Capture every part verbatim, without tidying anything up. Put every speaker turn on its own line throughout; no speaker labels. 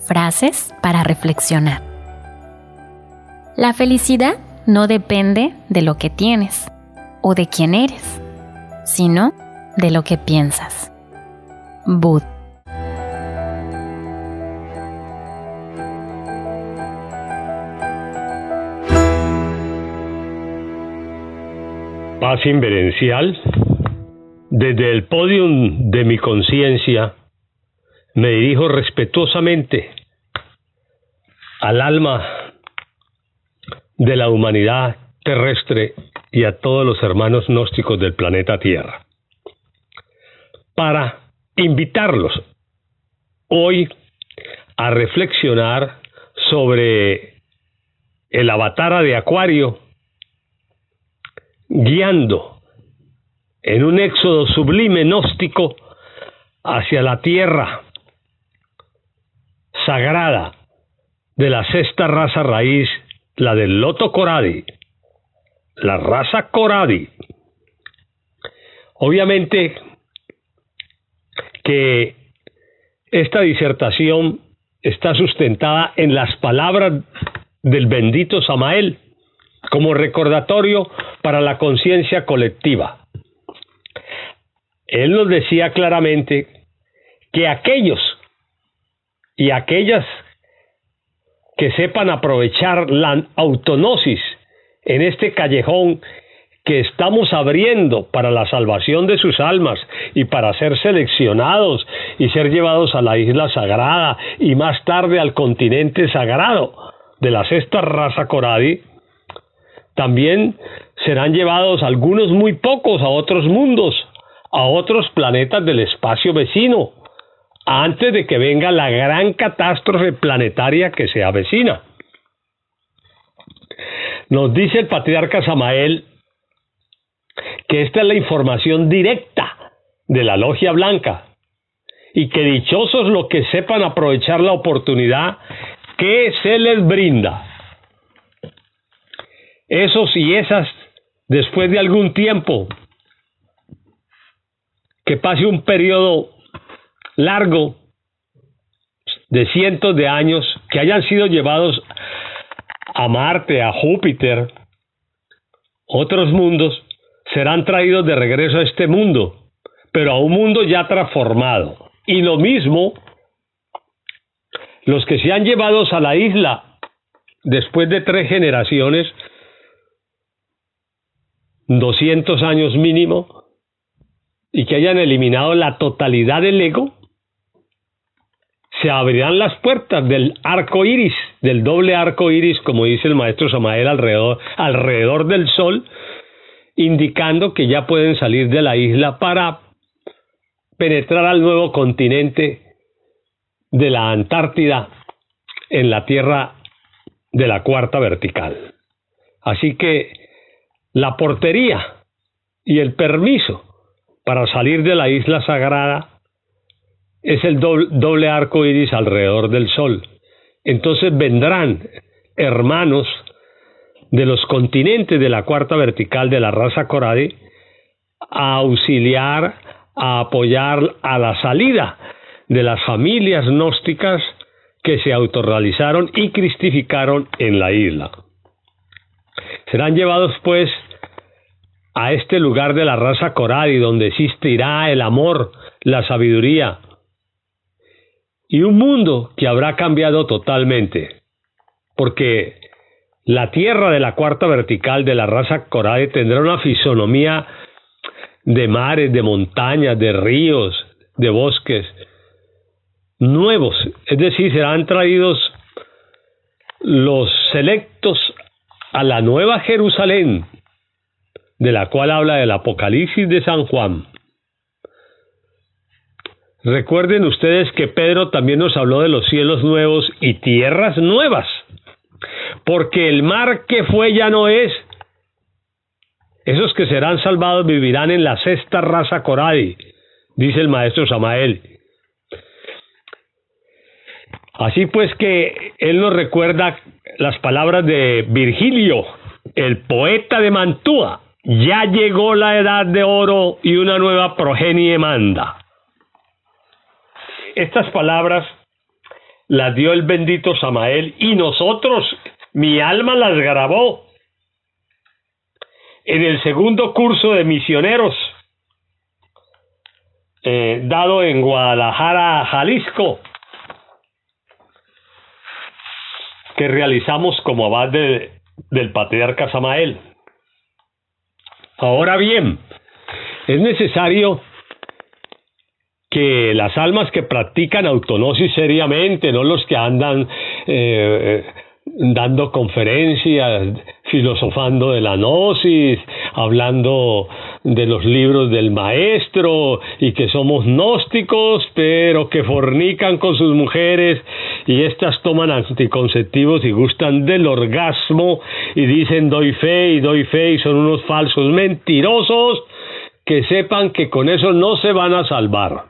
Frases para reflexionar. La felicidad no depende de lo que tienes o de quién eres, sino de lo que piensas. Bud.
Paz inverencial. Desde el podium de mi conciencia me dirijo respetuosamente al alma de la humanidad terrestre y a todos los hermanos gnósticos del planeta Tierra, para invitarlos hoy a reflexionar sobre el avatar de Acuario, guiando en un éxodo sublime gnóstico hacia la tierra sagrada de la sexta raza raíz, la del Loto Coradi, la raza Coradi. Obviamente que esta disertación está sustentada en las palabras del bendito Samael como recordatorio para la conciencia colectiva. Él nos decía claramente que aquellos y aquellas que sepan aprovechar la autognosis en este callejón que estamos abriendo para la salvación de sus almas y para ser seleccionados y ser llevados a la isla sagrada y más tarde al continente sagrado de la sexta raza Coradi, también serán llevados algunos muy pocos a otros mundos, a otros planetas del espacio vecino, antes de que venga la gran catástrofe planetaria que se avecina. Nos dice el patriarca Samael que esta es la información directa de la Logia Blanca y que dichosos los que sepan aprovechar la oportunidad que se les brinda. Esos y esas, después de algún tiempo, que pase un periodo largo de cientos de años, que hayan sido llevados a Marte, a Júpiter, otros mundos, serán traídos de regreso a este mundo, pero a un mundo ya transformado. Y lo mismo, los que sean llevados a la isla después de tres generaciones, doscientos años mínimo, y que hayan eliminado la totalidad del ego, se abrirán las puertas del arco iris, del doble arco iris, como dice el maestro Samael, alrededor, alrededor del sol, indicando que ya pueden salir de la isla para penetrar al nuevo continente de la Antártida en la tierra de la cuarta vertical. Así que la portería y el permiso para salir de la isla sagrada es el doble, doble arco iris alrededor del sol. Entonces vendrán hermanos de los continentes de la cuarta vertical de la raza Coradi a auxiliar, a apoyar a la salida de las familias gnósticas que se autorrealizaron y cristificaron en la isla. Serán llevados pues a este lugar de la raza Coradi, donde existirá el amor, la sabiduría y un mundo que habrá cambiado totalmente, porque la tierra de la cuarta vertical de la raza Coradi tendrá una fisonomía de mares, de montañas, de ríos, de bosques nuevos, es decir, serán traídos los selectos a la nueva Jerusalén, de la cual habla el Apocalipsis de San Juan. Recuerden ustedes que Pedro también nos habló de los cielos nuevos y tierras nuevas, porque el mar que fue ya no es. Esos que serán salvados vivirán en la sexta raza Coradi, dice el maestro Samael. Así pues que él nos recuerda las palabras de Virgilio, el poeta de Mantua: ya llegó la edad de oro y una nueva progenie manda. Estas palabras las dio el bendito Samael y nosotros, mi alma las grabó en el segundo curso de misioneros eh, dado en Guadalajara, Jalisco, que realizamos como abad de, del patriarca Samael. Ahora bien, es necesario que las almas que practican autognosis seriamente, no los que andan eh, dando conferencias, filosofando de la gnosis, hablando de los libros del maestro y que somos gnósticos, pero que fornican con sus mujeres y estas toman anticonceptivos y gustan del orgasmo y dicen doy fe y doy fe y son unos falsos mentirosos, que sepan que con eso no se van a salvar.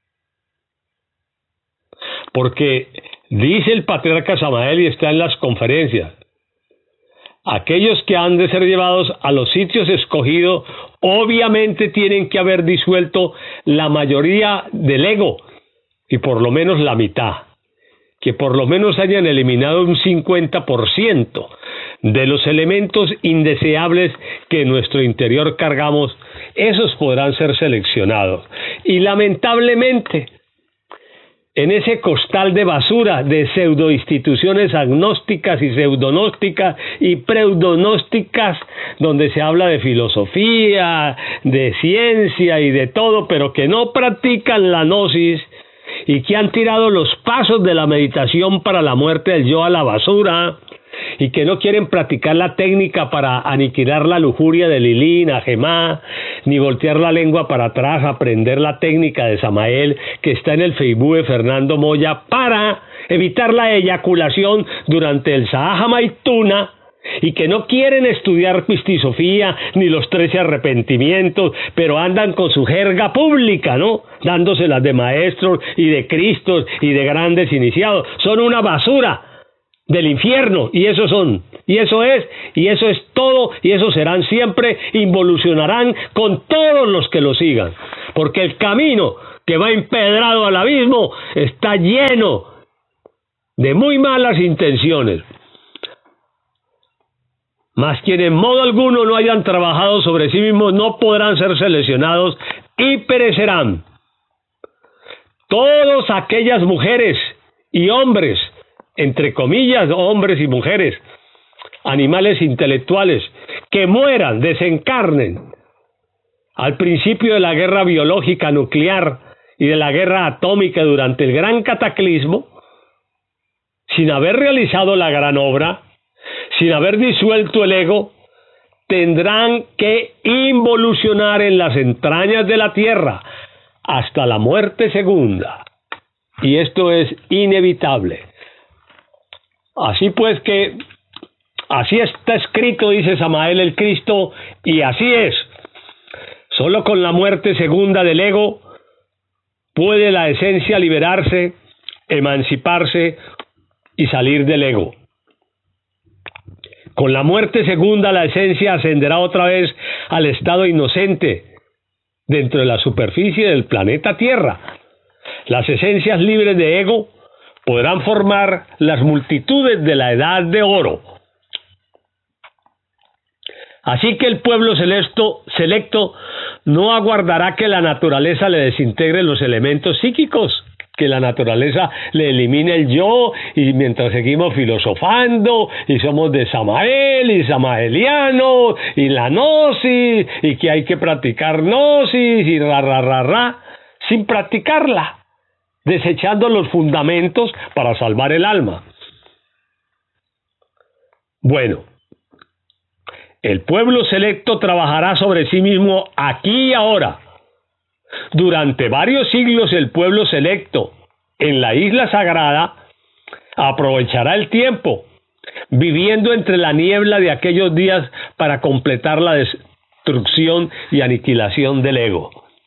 Porque dice el patriarca Samael y está en las conferencias, aquellos que han de ser llevados a los sitios escogidos obviamente tienen que haber disuelto la mayoría del ego y por lo menos la mitad, que por lo menos hayan eliminado un cincuenta por ciento de los elementos indeseables que en nuestro interior cargamos. Esos podrán ser seleccionados y lamentablemente en ese costal de basura de pseudoinstituciones agnósticas y pseudognósticas y pseudognósticas, donde se habla de filosofía, de ciencia y de todo, pero que no practican la gnosis y que han tirado los pasos de la meditación para la muerte del yo a la basura y que no quieren practicar la técnica para aniquilar la lujuria de Lilí, Najemá, ni voltear la lengua para atrás, aprender la técnica de Samael que está en el Facebook de Fernando Moya para evitar la eyaculación durante el Sahaja Maituna, y que no quieren estudiar pistisofía ni los trece arrepentimientos, pero andan con su jerga pública, ¿no? Dándoselas de maestros y de cristos y de grandes iniciados. Son una basura del infierno, y eso son, y eso es, y eso es todo, y eso serán siempre, involucionarán con todos los que lo sigan, porque el camino que va empedrado al abismo está lleno de muy malas intenciones. Mas quienes en modo alguno no hayan trabajado sobre sí mismos no podrán ser seleccionados y perecerán. Todas aquellas mujeres y hombres, entre comillas, hombres y mujeres, animales intelectuales, que mueran, desencarnen al principio de la guerra biológica nuclear y de la guerra atómica durante el gran cataclismo, sin haber realizado la gran obra, sin haber disuelto el ego, tendrán que involucionar en las entrañas de la tierra hasta la muerte segunda. Y esto es inevitable. Así pues que, así está escrito, dice Samael el Cristo, y así es. Solo con la muerte segunda del ego puede la esencia liberarse, emanciparse y salir del ego. Con la muerte segunda la esencia ascenderá otra vez al estado inocente dentro de la superficie del planeta Tierra. Las esencias libres de ego podrán formar las multitudes de la edad de oro. Así que el pueblo selecto, selecto no aguardará que la naturaleza le desintegre los elementos psíquicos, que la naturaleza le elimine el yo, y mientras seguimos filosofando y somos de Samael y samaelianos y la gnosis y que hay que practicar gnosis y ra ra ra ra sin practicarla, desechando los fundamentos para salvar el alma. Bueno, el pueblo selecto trabajará sobre sí mismo aquí y ahora. Durante varios siglos el pueblo selecto en la isla sagrada aprovechará el tiempo, viviendo entre la niebla de aquellos días para completar la destrucción y aniquilación del ego.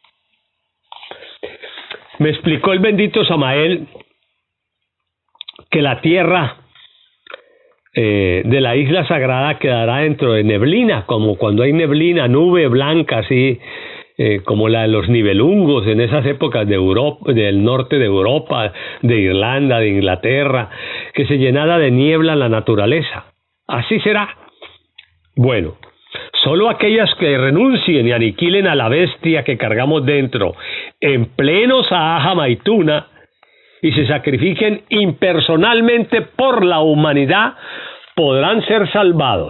Me explicó el bendito Samael que la tierra eh, de la isla sagrada quedará dentro de neblina, como cuando hay neblina, nube blanca así, eh, como la de los Nibelungos en esas épocas de Europa, del norte de Europa, de Irlanda, de Inglaterra, que se llenara de niebla la naturaleza. Así será. Bueno, solo aquellas que renuncien y aniquilen a la bestia que cargamos dentro en pleno Sahaja Maituna y se sacrifiquen impersonalmente por la humanidad podrán ser salvados.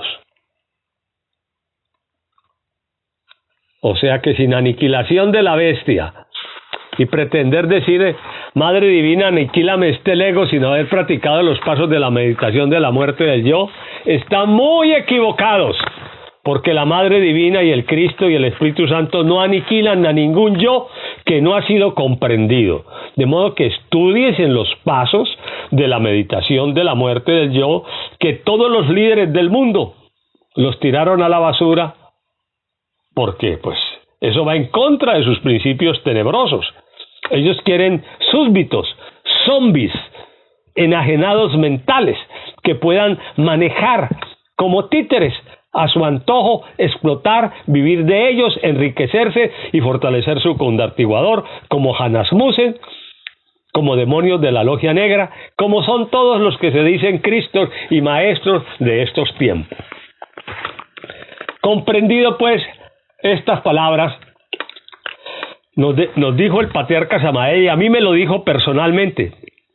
O sea que sin aniquilación de la bestia y pretender decir, Madre Divina, aniquílame este ego sin haber practicado los pasos de la meditación de la muerte del yo, están muy equivocados, porque la Madre Divina y el Cristo y el Espíritu Santo no aniquilan a ningún yo que no ha sido comprendido. De modo que estudies en los pasos de la meditación de la muerte del yo, que todos los líderes del mundo los tiraron a la basura, porque pues eso va en contra de sus principios tenebrosos. Ellos quieren súbditos, zombies, enajenados mentales, que puedan manejar como títeres a su antojo, explotar, vivir de ellos, enriquecerse y fortalecer su condartiguador, como Hanasmussen, como demonios de la logia negra, como son todos los que se dicen Cristos y maestros de estos tiempos. Comprendido pues estas palabras, nos, de, nos dijo el patriarca Samael, y a mí me lo dijo personalmente: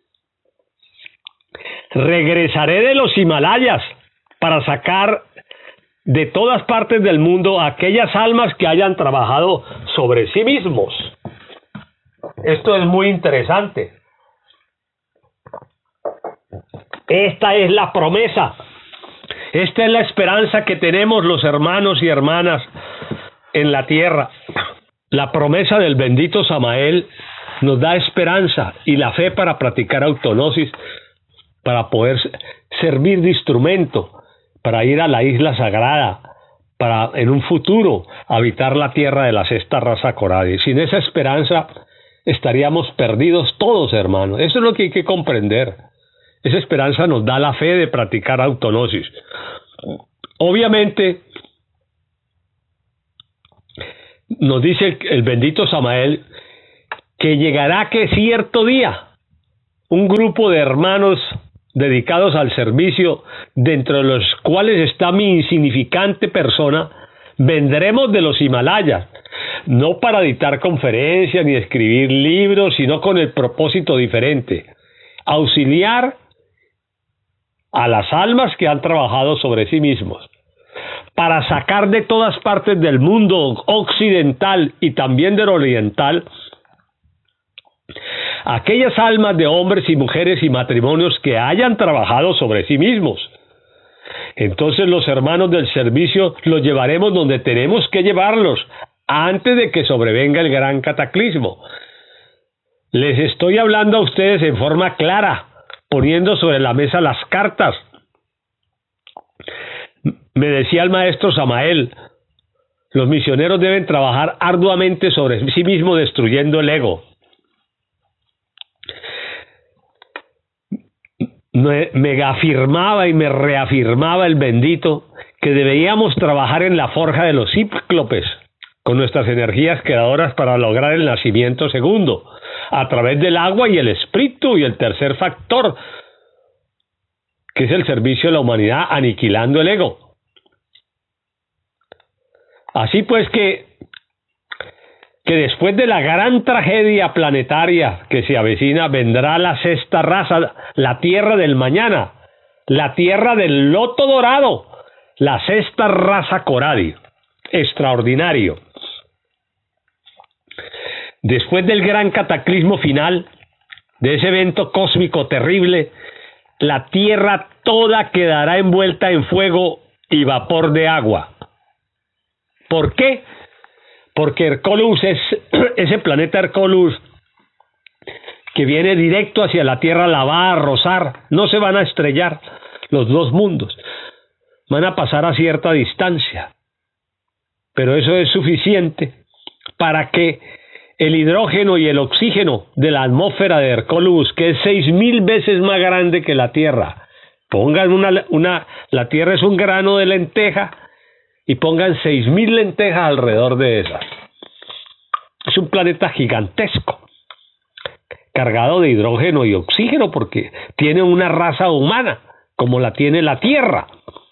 regresaré de los Himalayas para sacar de todas partes del mundo a aquellas almas que hayan trabajado sobre sí mismos. Esto es muy interesante. Esta es la promesa, esta es la esperanza que tenemos los hermanos y hermanas en la tierra. La promesa del bendito Samael nos da esperanza y la fe para practicar autognosis, para poder servir de instrumento, para ir a la isla sagrada, para en un futuro habitar la tierra de la sexta raza Coradi. Sin esa esperanza estaríamos perdidos todos, hermanos. Eso es lo que hay que comprender. Esa esperanza nos da la fe de practicar autognosis. Obviamente, nos dice el bendito Samael que llegará que cierto día un grupo de hermanos dedicados al servicio, dentro de los cuales está mi insignificante persona, vendremos de los Himalayas, no para dictar conferencias ni escribir libros, sino con el propósito diferente: auxiliar a las almas que han trabajado sobre sí mismos, para sacar de todas partes del mundo occidental y también del oriental aquellas almas de hombres y mujeres y matrimonios que hayan trabajado sobre sí mismos. Entonces los hermanos del servicio los llevaremos donde tenemos que llevarlos antes de que sobrevenga el gran cataclismo. Les estoy hablando a ustedes en forma clara, poniendo sobre la mesa las cartas. Me decía el maestro Samael, los misioneros deben trabajar arduamente sobre sí mismos, destruyendo el ego. Me afirmaba y me reafirmaba el bendito que deberíamos trabajar en la forja de los cíclopes con nuestras energías creadoras para lograr el nacimiento segundo, a través del agua y el espíritu, y el tercer factor, que es el servicio a la humanidad, aniquilando el ego. Así pues que, que después de la gran tragedia planetaria que se avecina, vendrá la sexta raza, la tierra del mañana, la tierra del loto dorado, la sexta raza Coradi, extraordinario. Después del gran cataclismo final, de ese evento cósmico terrible, la tierra toda quedará envuelta en fuego y vapor de agua. ¿Por qué? Porque Hercólus es ese planeta Hercólus que viene directo hacia la Tierra, la va a rozar, no se van a estrellar los dos mundos, van a pasar a cierta distancia, pero eso es suficiente para que el hidrógeno y el oxígeno de la atmósfera de Hercólus, que es seis mil veces más grande que la Tierra, pongan una, una, la Tierra es un grano de lenteja, y pongan seis mil lentejas alrededor de esas. Es un planeta gigantesco, cargado de hidrógeno y oxígeno, porque tiene una raza humana, como la tiene la Tierra,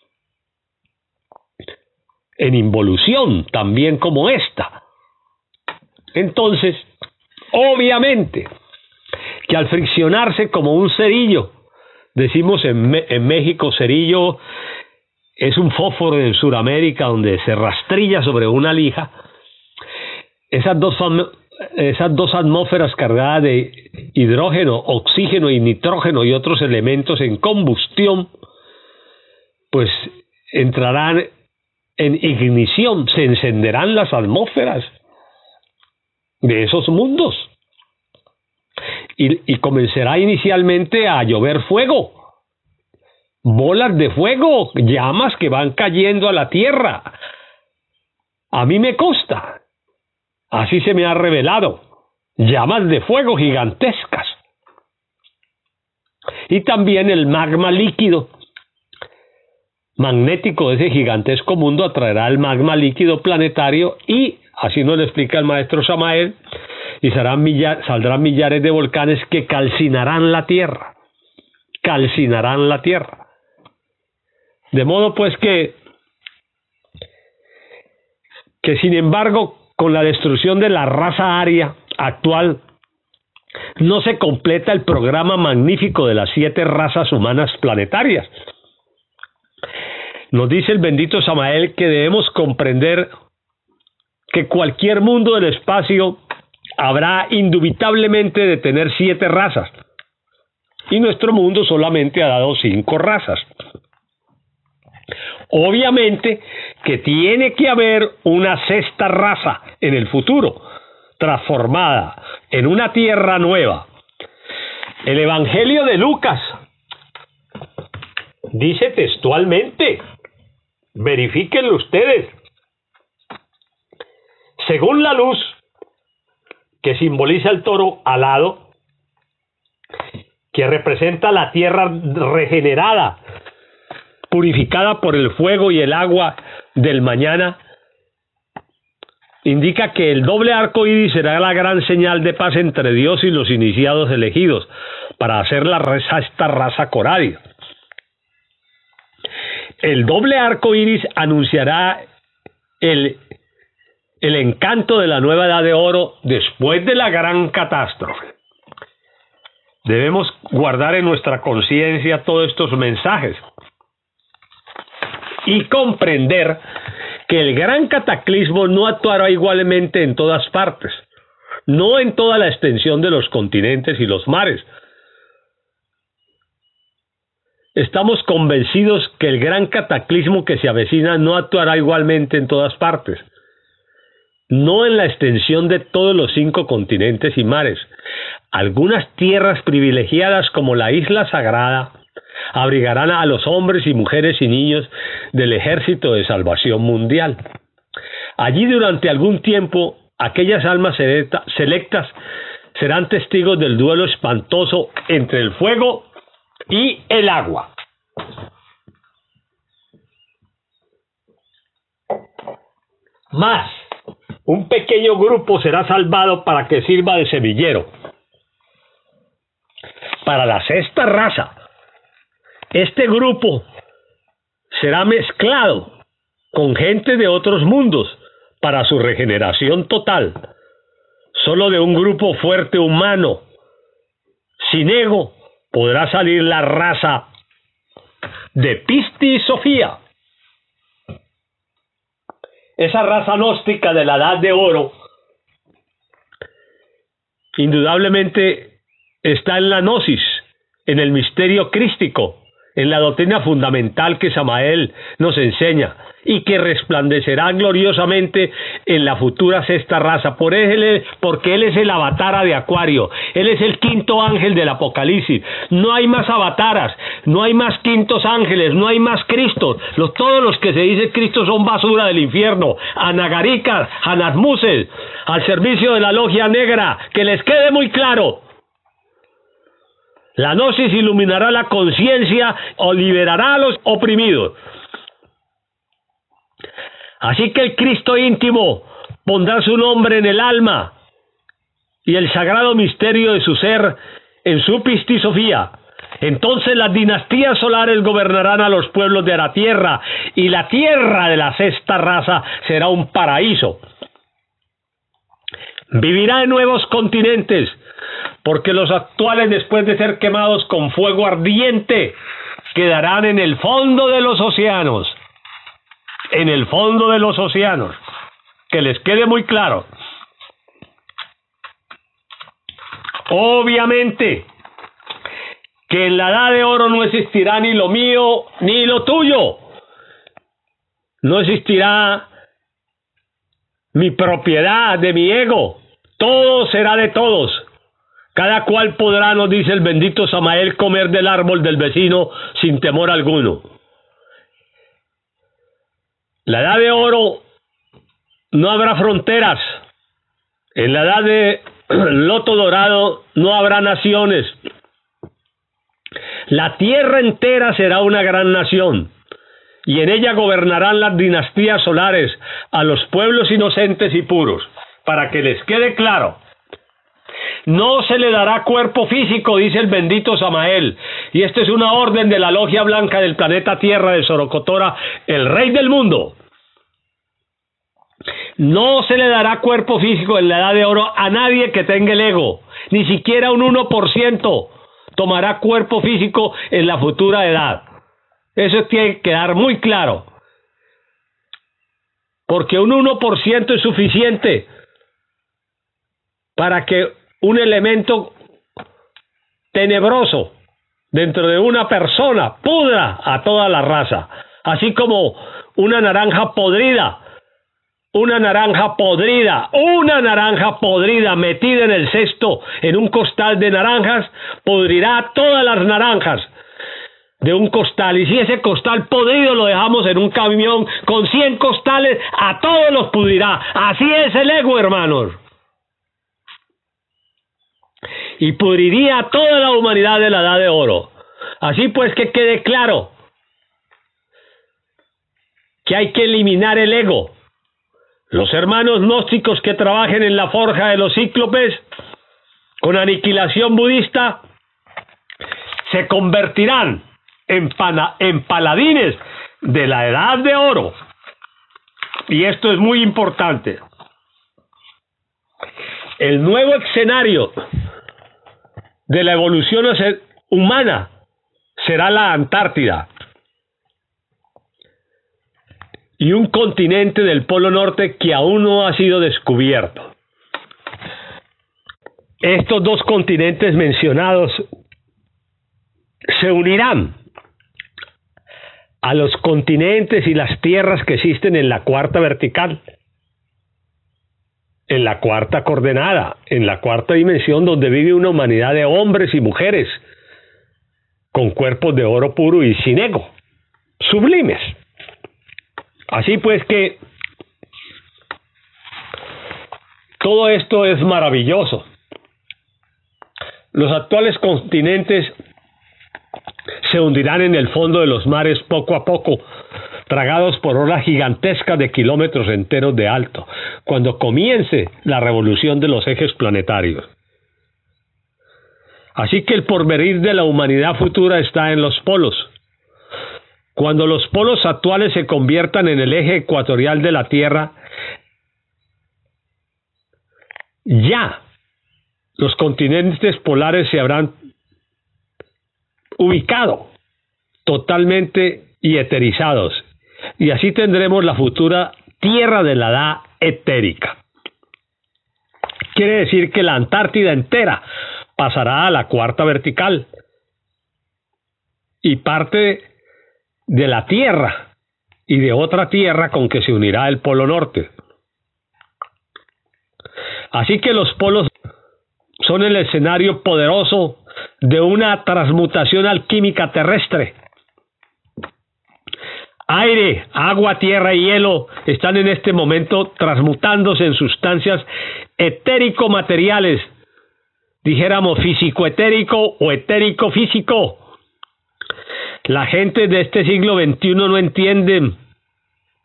en involución, también como esta. Entonces, obviamente, que al friccionarse como un cerillo, decimos en, en México, cerillo es un fósforo en Sudamérica donde se rastrilla sobre una lija, esas dos, esas dos atmósferas cargadas de hidrógeno, oxígeno y nitrógeno y otros elementos en combustión, pues entrarán en ignición, se encenderán las atmósferas de esos mundos y, y comenzará inicialmente a llover fuego, bolas de fuego, llamas que van cayendo a la tierra. A mí me consta, así se me ha revelado, llamas de fuego gigantescas. Y también el magma líquido magnético de ese gigantesco mundo atraerá el magma líquido planetario y, así nos lo explica el maestro Samael, y serán millar, saldrán millares de volcanes que calcinarán la Tierra, calcinarán la Tierra. De modo pues que, que sin embargo, con la destrucción de la raza aria actual, no se completa el programa magnífico de las siete razas humanas planetarias. Nos dice el bendito Samael que debemos comprender que cualquier mundo del espacio habrá indubitablemente de tener siete razas, y nuestro mundo solamente ha dado cinco razas. Obviamente que tiene que haber una sexta raza en el futuro, transformada en una tierra nueva. El Evangelio de Lucas dice textualmente, verifíquenlo ustedes, según la luz que simboliza el toro alado, que representa la tierra regenerada, purificada por el fuego y el agua del mañana, indica que el doble arco iris será la gran señal de paz entre Dios y los iniciados elegidos para hacer la raza, esta raza coradia. El doble arco iris anunciará el, el encanto de la nueva edad de oro después de la gran catástrofe. Debemos guardar en nuestra conciencia todos estos mensajes y comprender que el gran cataclismo no actuará igualmente en todas partes, no en toda la extensión de los continentes y los mares. Estamos convencidos que el gran cataclismo que se avecina no actuará igualmente en todas partes, no en la extensión de todos los cinco continentes y mares. Algunas tierras privilegiadas como la Isla Sagrada abrigarán a los hombres y mujeres y niños del Ejército de Salvación Mundial. Allí durante algún tiempo aquellas almas selectas serán testigos del duelo espantoso entre el fuego y el agua. Más, un pequeño grupo será salvado para que sirva de semillero para la sexta raza. Este grupo será mezclado con gente de otros mundos para su regeneración total. Solo de un grupo fuerte humano, sin ego, podrá salir la raza de Pisti y Sofía. Esa raza gnóstica de la Edad de Oro indudablemente está en la gnosis, en el misterio crístico, en la doctrina fundamental que Samael nos enseña y que resplandecerá gloriosamente en la futura sexta raza, por él, porque él es el avatara de Acuario, él es el quinto ángel del Apocalipsis. No hay más avataras, no hay más quintos ángeles, no hay más Cristos. Los, todos los que se dice Cristo son basura del infierno, anagaricas, anasmuses, al servicio de la logia negra, que les quede muy claro. La gnosis iluminará la conciencia o liberará a los oprimidos. Así que el Cristo íntimo pondrá su nombre en el alma y el sagrado misterio de su ser en su pistisofía. Entonces las dinastías solares gobernarán a los pueblos de la tierra, y la tierra de la sexta raza será un paraíso. Vivirá en nuevos continentes, porque los actuales, después de ser quemados con fuego ardiente, quedarán en el fondo de los océanos. En el fondo de los océanos. Que les quede muy claro. Obviamente que en la edad de oro no existirá ni lo mío ni lo tuyo. No existirá mi propiedad de mi ego. Todo será de todos. Cada cual podrá, nos dice el bendito Samael, comer del árbol del vecino sin temor alguno. La edad de oro no habrá fronteras. En la edad de loto dorado no habrá naciones. La tierra entera será una gran nación, y en ella gobernarán las dinastías solares a los pueblos inocentes y puros. Para que les quede claro, no se le dará cuerpo físico, dice el bendito Samael, y esta es una orden de la logia blanca del planeta Tierra de Sorocotora, el rey del mundo. No se le dará cuerpo físico en la edad de oro a nadie que tenga el ego, ni siquiera un uno por ciento tomará cuerpo físico en la futura edad. Eso tiene que quedar muy claro, porque un uno por ciento es suficiente para que un elemento tenebroso dentro de una persona pudra a toda la raza, así como una naranja podrida. Una naranja podrida, una naranja podrida metida en el cesto, en un costal de naranjas, pudrirá todas las naranjas de un costal. Y si ese costal podrido lo dejamos en un camión con cien costales, a todos los pudrirá. Así es el ego, hermanos. Y pudriría a toda la humanidad de la edad de oro. Así pues, que quede claro que hay que eliminar el ego. Los hermanos gnósticos que trabajen en la forja de los cíclopes con aniquilación budista se convertirán en, pana, en paladines de la edad de oro. Y esto es muy importante. El nuevo escenario de la evolución humana será la Antártida. Y un continente del Polo Norte que aún no ha sido descubierto. Estos dos continentes mencionados se unirán a los continentes y las tierras que existen en la cuarta vertical, en la cuarta coordenada, en la cuarta dimensión, donde vive una humanidad de hombres y mujeres con cuerpos de oro puro y sin ego, sublimes. Así pues que todo esto es maravilloso. Los actuales continentes se hundirán en el fondo de los mares poco a poco, tragados por olas gigantescas de kilómetros enteros de alto, cuando comience la revolución de los ejes planetarios. Así que el porvenir de la humanidad futura está en los polos. Cuando los polos actuales se conviertan en el eje ecuatorial de la Tierra, ya los continentes polares se habrán ubicado totalmente y eterizados, y así tendremos la futura Tierra de la edad etérica. Quiere decir que la Antártida entera pasará a la cuarta vertical, y parte de la Tierra y de otra Tierra con que se unirá el Polo Norte. Así que los polos son el escenario poderoso de una transmutación alquímica terrestre. Aire, agua, tierra y hielo están en este momento transmutándose en sustancias etérico-materiales, dijéramos físico-etérico o etérico-físico. La gente de este siglo veintiuno no entiende,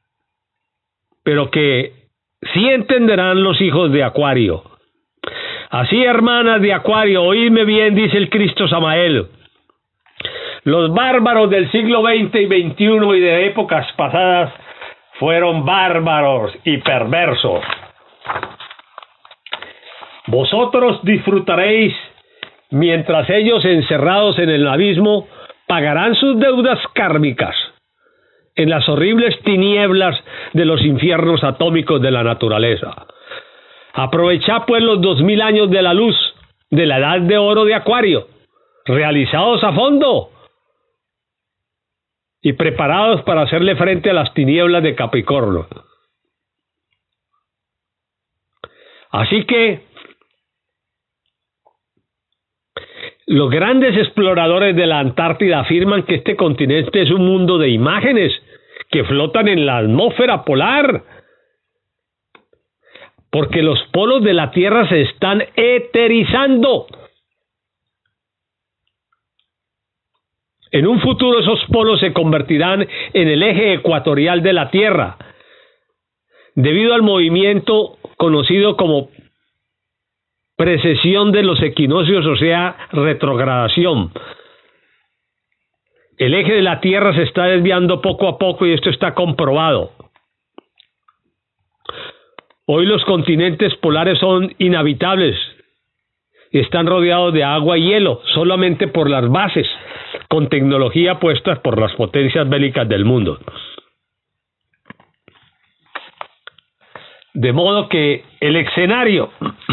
pero que sí entenderán los hijos de Acuario. Así, hermanas de Acuario, oídme bien, dice el Cristo Samael. Los bárbaros del siglo veinte y veintiuno y de épocas pasadas fueron bárbaros y perversos. Vosotros disfrutaréis mientras ellos, encerrados en el abismo, pagarán sus deudas kármicas en las horribles tinieblas de los infiernos atómicos de la naturaleza. Aprovechad pues los dos mil años de la luz de la edad de oro de Acuario, realizados a fondo y preparados para hacerle frente a las tinieblas de Capricornio. Así que los grandes exploradores de la Antártida afirman que este continente es un mundo de imágenes que flotan en la atmósfera polar, porque los polos de la Tierra se están eterizando. En un futuro esos polos se convertirán en el eje ecuatorial de la Tierra, debido al movimiento conocido como precesión de los equinoccios, o sea, retrogradación. El eje de la Tierra se está desviando poco a poco y esto está comprobado. Hoy los continentes polares son inhabitables y están rodeados de agua y hielo, solamente por las bases, con tecnología puestas por las potencias bélicas del mundo. De modo que el escenario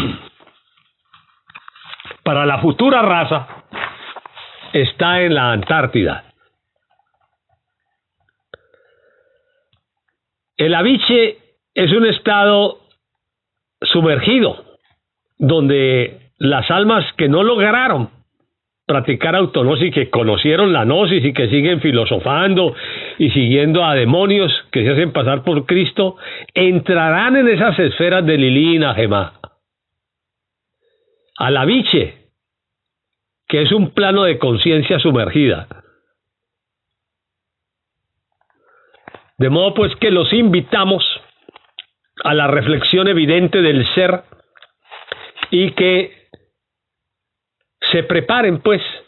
para la futura raza está en la Antártida. El Aviche es un estado sumergido, donde las almas que no lograron practicar autognosis, que conocieron la gnosis y que siguen filosofando y siguiendo a demonios que se hacen pasar por Cristo, entrarán en esas esferas de Lilí y Najemá. Al Aviche, que es un plano de conciencia sumergida. De modo pues que los invitamos a la reflexión evidente del ser y que se preparen pues